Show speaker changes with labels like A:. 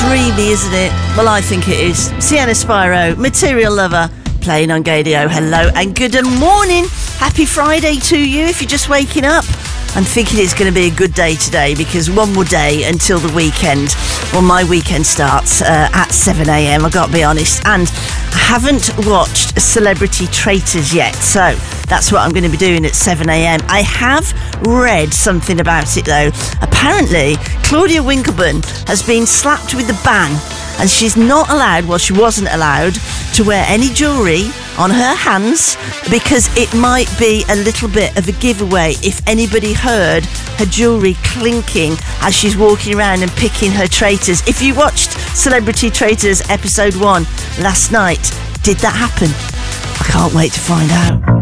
A: dreamy, isn't it? Well, I think it is. Sienna Spyro, Material Lover, playing on Gaydio. Hello and good morning. Happy Friday to you if you're just waking up. I'm thinking it's going to be a good day today because one more day until the weekend. Well, my weekend starts at 7 a.m, I've got to be honest. And I haven't watched Celebrity Traitors yet, so that's what I'm going to be doing at 7 a.m. I have read something about it, though. Apparently, Claudia Winkleman has been slapped with a ban, and she's not allowed, well, she wasn't allowed to wear any jewellery on her hands because it might be a little bit of a giveaway if anybody heard her jewellery clinking as she's walking around and picking her traitors. If you watched Celebrity Traitors episode 1 last night, did that happen? I can't wait to find out.